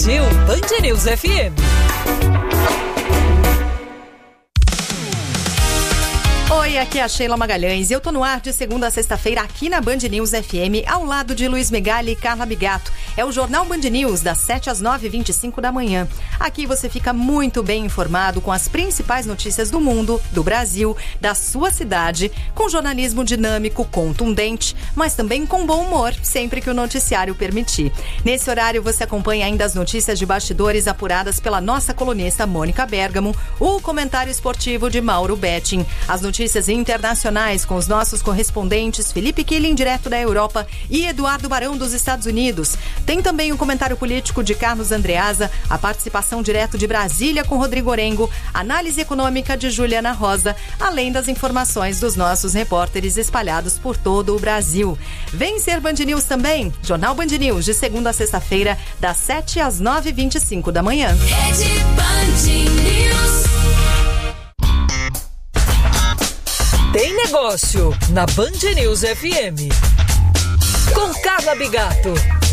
21 Band News FM. Oi, aqui é a Sheila Magalhães e eu tô no ar de segunda a sexta-feira aqui na Band News FM, ao lado de Luiz Megali e Carla Bigato. É o Jornal Band News, das 7 às 9h25 da manhã. Aqui você fica muito bem informado com as principais notícias do mundo, do Brasil, da sua cidade, com jornalismo dinâmico, contundente, mas também com bom humor, sempre que o noticiário permitir. Nesse horário você acompanha ainda as notícias de bastidores apuradas pela nossa colunista Mônica Bergamo, o comentário esportivo de Mauro Betting, as notícias internacionais com os nossos correspondentes Felipe Killing, direto da Europa, e Eduardo Barão, dos Estados Unidos. Tem também o comentário político de Carlos Andreasa, a participação direto de Brasília com Rodrigo Orengo, análise econômica de Juliana Rosa, além das informações dos nossos repórteres espalhados por todo o Brasil. Vem ser Band News também, Jornal Band News, de segunda a sexta-feira, das 7 às 9h25 da manhã. Rede Band News. Tem negócio na Band News FM. Com Carla Bigato.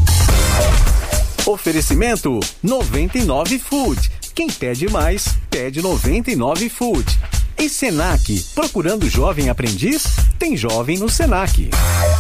Oferecimento 99 Food. Quem pede mais, pede 99 Food. E Senac, procurando jovem aprendiz? Tem jovem no Senac.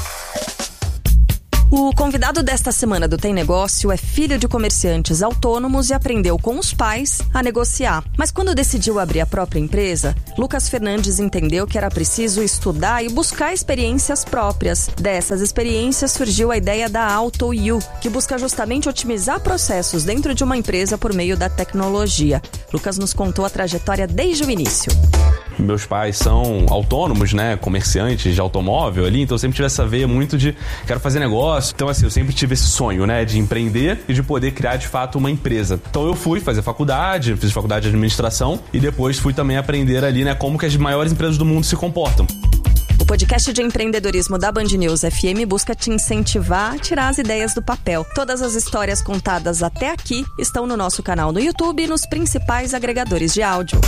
O convidado desta semana do Tem Negócio é filho de comerciantes autônomos e aprendeu com os pais a negociar. Mas quando decidiu abrir a própria empresa, Lucas Fernandes entendeu que era preciso estudar e buscar experiências próprias. Dessas experiências surgiu a ideia da AutoU, que busca justamente otimizar processos dentro de uma empresa por meio da tecnologia. Lucas nos contou a trajetória desde o início. Meus pais são autônomos, né, comerciantes de automóvel ali, então eu sempre tive essa veia muito de quero fazer negócio. Então assim, eu sempre tive esse sonho, né, de empreender e de poder criar de fato uma empresa. Então eu fui fazer faculdade, fiz faculdade de administração e depois fui também aprender ali, né, como que as maiores empresas do mundo se comportam. O podcast de empreendedorismo da Band News FM busca te incentivar a tirar as ideias do papel. Todas as histórias contadas até aqui estão no nosso canal no YouTube e nos principais agregadores de áudio.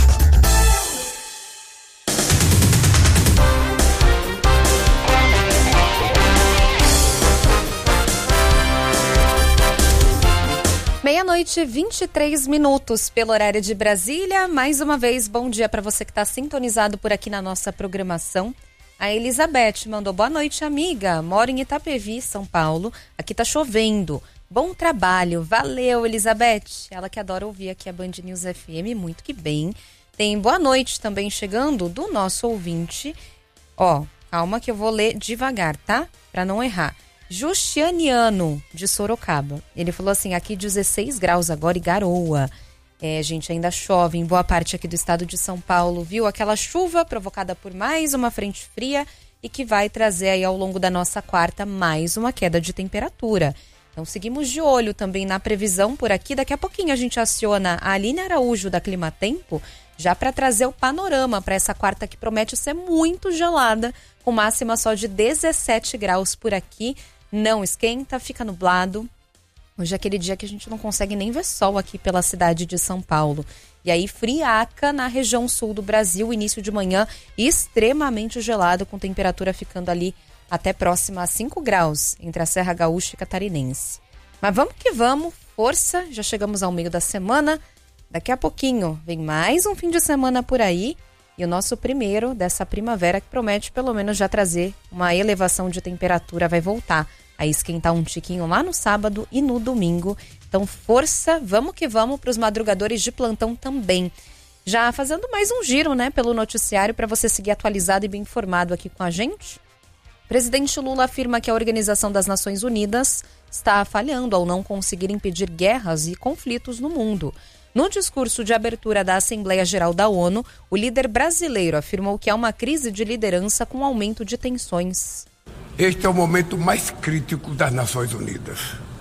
Meia-noite, 23 minutos pelo horário de Brasília. Mais uma vez, bom dia para você que está sintonizado por aqui na nossa programação. A Elizabeth mandou boa noite, amiga. Moro em Itapevi, São Paulo. Aqui tá chovendo. Bom trabalho. Valeu, Elizabeth. Ela que adora ouvir aqui a Band News FM. Muito que bem. Tem boa noite também chegando do nosso ouvinte. Ó, calma que eu vou ler devagar, tá? Para não errar. Justianiano, de Sorocaba. Ele falou assim, aqui 16 graus agora e garoa. Gente, ainda chove em boa parte aqui do estado de São Paulo, viu? Aquela chuva provocada por mais uma frente fria e que vai trazer aí ao longo da nossa quarta mais uma queda de temperatura. Então seguimos de olho também na previsão por aqui. Daqui a pouquinho a gente aciona a Aline Araújo da Climatempo já para trazer o panorama para essa quarta que promete ser muito gelada, com máxima só de 17 graus por aqui. Não esquenta, fica nublado. Hoje é aquele dia que a gente não consegue nem ver sol aqui pela cidade de São Paulo. E aí friaca na região sul do Brasil, início de manhã extremamente gelado, com temperatura ficando ali até próxima a 5 graus entre a Serra Gaúcha e Catarinense. Mas vamos que vamos, força, já chegamos ao meio da semana. Daqui a pouquinho vem mais um fim de semana por aí. E o nosso primeiro dessa primavera que promete pelo menos já trazer uma elevação de temperatura, vai voltar a esquentar um tiquinho lá no sábado e no domingo. Então força, vamos que vamos para os madrugadores de plantão também. Já fazendo mais um giro, né, pelo noticiário para você seguir atualizado e bem informado aqui com a gente. O presidente Lula afirma que a Organização das Nações Unidas está falhando ao não conseguir impedir guerras e conflitos no mundo. No discurso de abertura da Assembleia Geral da ONU, o líder brasileiro afirmou que há uma crise de liderança com aumento de tensões. Este é o momento mais crítico das Nações Unidas.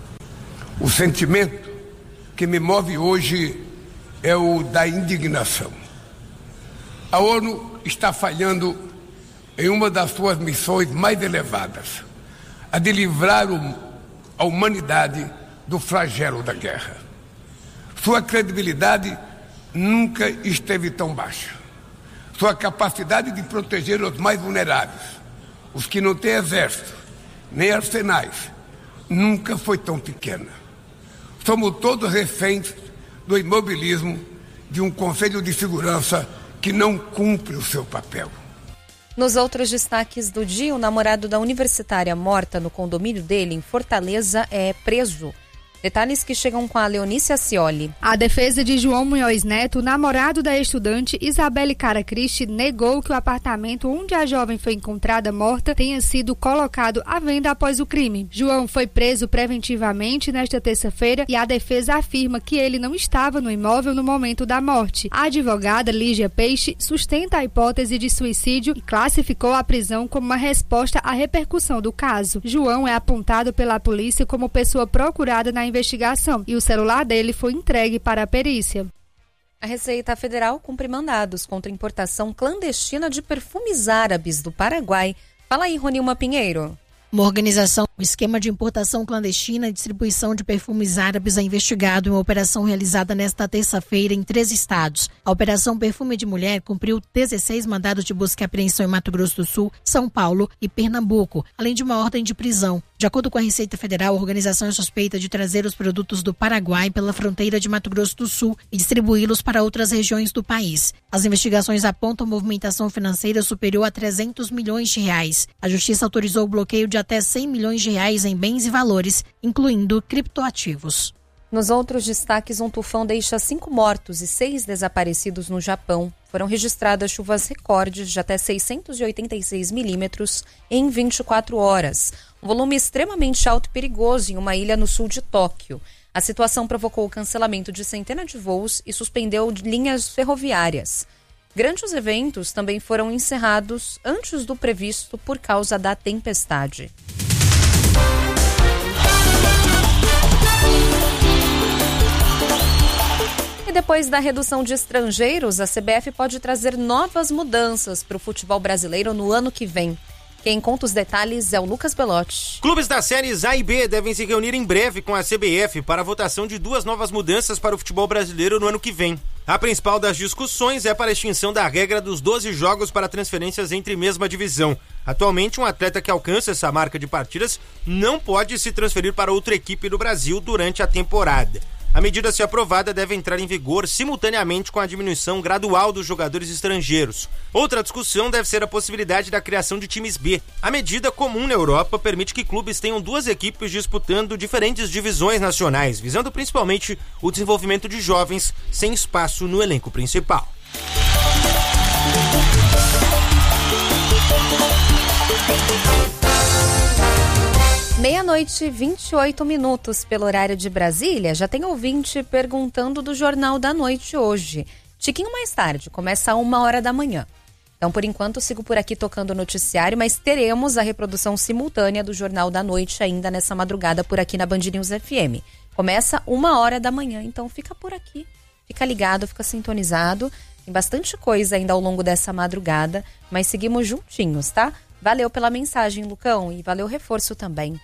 O sentimento que me move hoje é o da indignação. A ONU está falhando em uma das suas missões mais elevadas, a de livrar a humanidade do flagelo da guerra. Sua credibilidade nunca esteve tão baixa. Sua capacidade de proteger os mais vulneráveis, os que não têm exército, nem arsenais, nunca foi tão pequena. somos todos reféns do imobilismo de um Conselho de Segurança que não cumpre o seu papel. Nos outros destaques do dia, o namorado da universitária morta no condomínio dele, em Fortaleza, é preso. Detalhes que chegam com a Leonice Acioli. A defesa de João Munhoz Neto, namorado da estudante Isabelle Caracristi, negou que o apartamento onde a jovem foi encontrada morta tenha sido colocado à venda após o crime. João foi preso preventivamente nesta terça-feira e a defesa afirma que ele não estava no imóvel no momento da morte. A advogada Lígia Peixe sustenta a hipótese de suicídio e classificou a prisão como uma resposta à repercussão do caso. João é apontado pela polícia como pessoa procurada na investigação e o celular dele foi entregue para a perícia. A Receita Federal cumpre mandados contra a importação clandestina de perfumes árabes do Paraguai. Fala aí, Ronilma Pinheiro. Uma organização, o esquema de importação clandestina e distribuição de perfumes árabes é investigado em uma operação realizada nesta terça-feira em 3 estados. A Operação Perfume de Mulher cumpriu 16 mandados de busca e apreensão em Mato Grosso do Sul, São Paulo e Pernambuco, além de uma ordem de prisão. De acordo com a Receita Federal, a organização é suspeita de trazer os produtos do Paraguai pela fronteira de Mato Grosso do Sul e distribuí-los para outras regiões do país. As investigações apontam movimentação financeira superior a 300 milhões de reais. A Justiça autorizou o bloqueio de até 100 milhões de reais em bens e valores, incluindo criptoativos. Nos outros destaques, um tufão deixa 5 mortos e 6 desaparecidos no Japão. Foram registradas chuvas recordes de até 686 milímetros em 24 horas. Um volume extremamente alto e perigoso em uma ilha no sul de Tóquio. A situação provocou o cancelamento de centenas de voos e suspendeu linhas ferroviárias. Grandes eventos também foram encerrados antes do previsto por causa da tempestade. E depois da redução de estrangeiros, a CBF pode trazer novas mudanças para o futebol brasileiro no ano que vem. Quem conta os detalhes é o Lucas Belotti. Clubes das séries A e B devem se reunir em breve com a CBF para a votação de 2 novas mudanças para o futebol brasileiro no ano que vem. A principal das discussões é para a extinção da regra dos 12 jogos para transferências entre mesma divisão. Atualmente, um atleta que alcança essa marca de partidas não pode se transferir para outra equipe do Brasil durante a temporada. A medida, se aprovada, deve entrar em vigor simultaneamente com a diminuição gradual dos jogadores estrangeiros. Outra discussão deve ser a possibilidade da criação de times B. A medida, comum na Europa, permite que clubes tenham 2 equipes disputando diferentes divisões nacionais, visando principalmente o desenvolvimento de jovens sem espaço no elenco principal. Meia-noite e 28 minutos pelo horário de Brasília. Já tem ouvinte perguntando do Jornal da Noite hoje. Tiquinho mais tarde, começa 1h da manhã. Então, por enquanto, sigo por aqui tocando o noticiário, mas teremos a reprodução simultânea do Jornal da Noite ainda nessa madrugada por aqui na Band News FM. Começa 1h da manhã, então fica por aqui. Fica ligado, fica sintonizado. Tem bastante coisa ainda ao longo dessa madrugada, mas seguimos juntinhos, tá? Valeu pela mensagem, Lucão, e valeu o reforço também.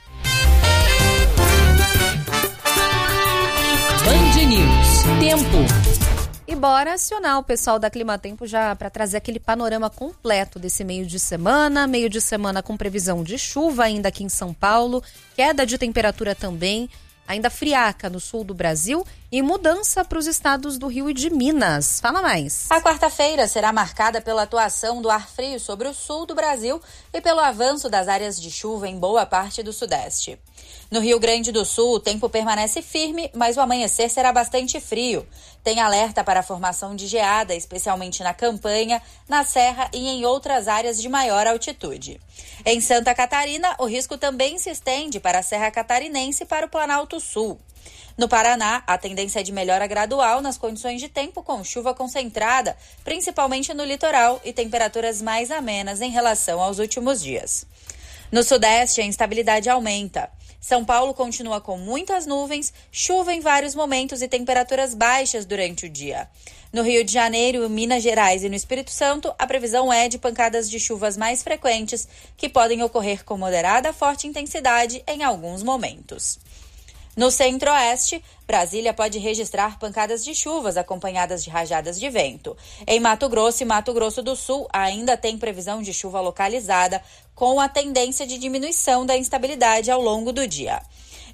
Band News. Tempo. E bora acionar o pessoal da Climatempo já para trazer aquele panorama completo desse meio de semana com previsão de chuva ainda aqui em São Paulo, queda de temperatura também, ainda friaca no sul do Brasil e mudança para os estados do Rio e de Minas. Fala mais. A quarta-feira será marcada pela atuação do ar frio sobre o sul do Brasil e pelo avanço das áreas de chuva em boa parte do sudeste. No Rio Grande do Sul, o tempo permanece firme, mas o amanhecer será bastante frio. Tem alerta para a formação de geada, especialmente na Campanha, na Serra e em outras áreas de maior altitude. Em Santa Catarina, o risco também se estende para a Serra Catarinense e para o Planalto Sul. No Paraná, a tendência é de melhora gradual nas condições de tempo com chuva concentrada, principalmente no litoral, e temperaturas mais amenas em relação aos últimos dias. No Sudeste, a instabilidade aumenta. São Paulo continua com muitas nuvens, chuva em vários momentos e temperaturas baixas durante o dia. No Rio de Janeiro, Minas Gerais e no Espírito Santo, a previsão é de pancadas de chuvas mais frequentes, que podem ocorrer com moderada a forte intensidade em alguns momentos. No Centro-Oeste, Brasília pode registrar pancadas de chuvas acompanhadas de rajadas de vento. Em Mato Grosso e Mato Grosso do Sul, ainda tem previsão de chuva localizada, com a tendência de diminuição da instabilidade ao longo do dia.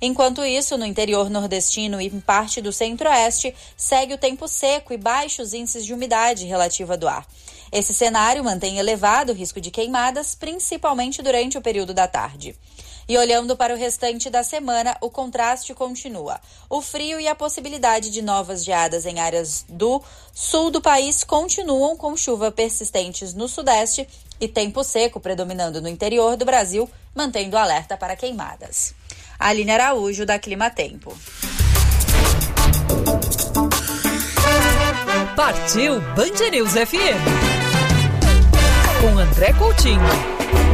Enquanto isso, no interior nordestino e em parte do centro-oeste, segue o tempo seco e baixos índices de umidade relativa do ar. Esse cenário mantém elevado o risco de queimadas, principalmente durante o período da tarde. E olhando para o restante da semana, o contraste continua. O frio e a possibilidade de novas geadas em áreas do sul do país continuam, com chuva persistentes no sudeste e tempo seco predominando no interior do Brasil, mantendo alerta para queimadas. Aline Araújo, da Clima Tempo. Partiu Band News FM. Com André Coutinho.